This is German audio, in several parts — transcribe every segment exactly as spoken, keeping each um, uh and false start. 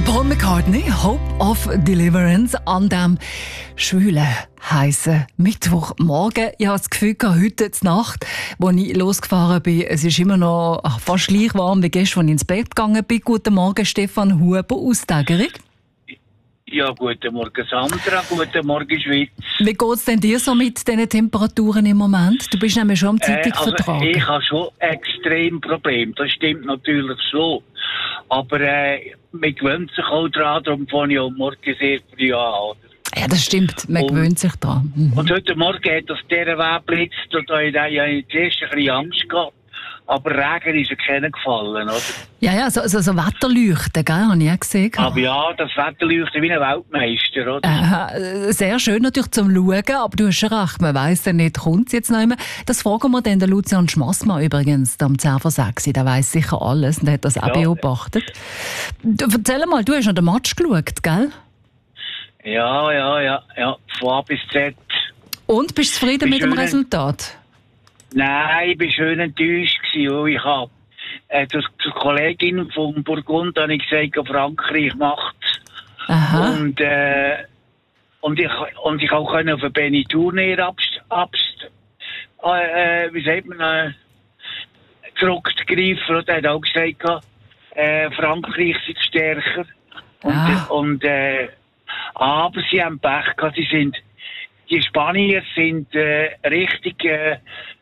Paul McCartney, Hope of Deliverance, an dem schwülen, heissen Mittwochmorgen. Ich habe das Gefühl, heute Nacht, als ich losgefahren bin, es ist immer noch fast gleich warm wie gestern, als ich ins Bett gegangen bin. Guten Morgen, Stefan Huber aus Tägerich. Ja, guten Morgen Sandra, guten Morgen Schweiz. Wie geht es denn dir so mit diesen Temperaturen im Moment? Du bist nämlich schon am Zeitung äh, also vertragen. Ich habe schon extrem Probleme, das stimmt natürlich so. Aber äh, man gewöhnt sich auch daran, darum fange ich auch morgen sehr früh an. Ja, das stimmt, man und, gewöhnt sich daran. Mhm. Und heute Morgen hat das dieser Weg geblitzt und da habe ich zuerst ein bisschen Angst gehabt. Aber Regen ist ja keiner gefallen, oder? Ja, ja, so, so, so Wetterleuchten, gell, habe ich auch gesehen. Aber ja, das Wetterleuchten wie ein Weltmeister, oder? Äh, sehr schön natürlich zum Schauen, aber du hast schon recht, man weiss ja nicht, kommt es jetzt noch immer. Das fragen wir dann den Lucian Schmassmann übrigens, am zehn vor sechs, der weiss sicher alles und hat das auch ja, beobachtet. Du, erzähl mal, du hast noch den Match geschaut, gell? Ja, ja, ja, ja, von A bis Z. Und, bist du zufrieden mit dem Resultat? Nein, ich war schön enttäuscht gewesen. Ich habe äh, zur Kollegin von Burgund habe ich gesagt, Frankreich macht's. Aha. Und, äh, und ich und ich auch können auf einen Benny Tournier abst, abst äh, wie sagt man, äh, zurückgreifen. Und er hat auch gesagt, äh, Frankreich ist stärker. Und, ah. und äh, aber sie haben Pech gehabt. Sie sind, die Spanier sind äh, richtig äh,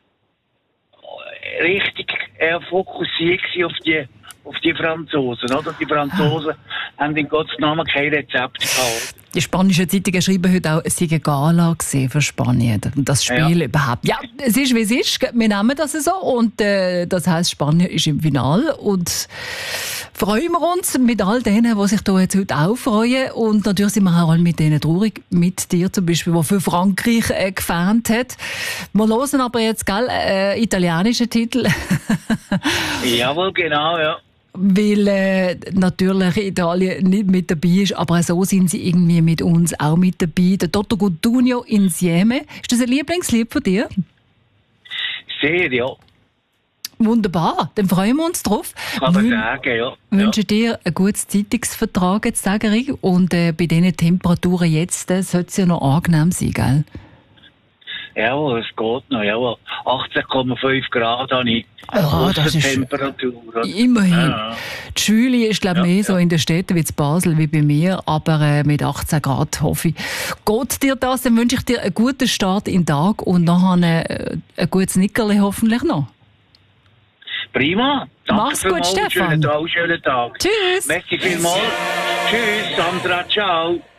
richtig äh, fokussiert auf die, auf die Franzosen, oder? Die Franzosen ah. haben in Gottes Namen kein Rezept gehabt. Die spanischen Zeitungen schreiben heute auch, es sei eine Gala für Spanien. Das Spiel ja. überhaupt. Ja, es ist, wie es ist. Wir nehmen das so. Und äh, das heisst, Spanien ist im Finale. Und freuen wir uns mit all denen, die sich da jetzt heute auch freuen. Und natürlich sind wir auch alle mit denen traurig. Mit dir zum Beispiel, der für Frankreich äh, gefans hat. Wir hören aber jetzt, gell, äh, italienischen Titel. Jawohl, genau, ja. Weil äh, natürlich Italien nicht mit dabei ist, aber so sind sie irgendwie mit uns auch mit dabei. Der Toto Cutugno Insieme. Ist das ein Lieblingslied von dir? Sehr, ja. Wunderbar, dann freuen wir uns drauf. Kann man sagen, ja. Wünsche ja. dir einen guten Zeitungsvertrag jetzt, sage ich. Und äh, bei diesen Temperaturen jetzt äh, sollte es ja noch angenehm sein, gell? Ja, es geht noch, ja. achtzehn Komma fünf Grad habe ich. Ja, das ist Temperatur. Immerhin. Ja. Die Schwüle ist, glaube ich, ja, mehr ja. so in den Städten wie in Basel wie bei mir, aber äh, mit achtzehn Grad hoffe ich. Geht dir das? Dann wünsche ich dir einen guten Start in den Tag und nachher ein, ein gutes Nickerli hoffentlich noch. Prima. Danke. Mach's gut, Stefan. Schönen Tag, schönen Tag. Tschüss. Merci vielmals. Tschüss, Sandra. Ciao.